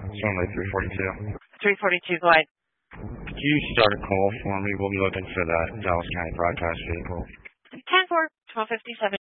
Runway 342. 342, go ahead. Could you start a call for me? We'll be looking for that Dallas County broadcast vehicle. 10-4, 1257.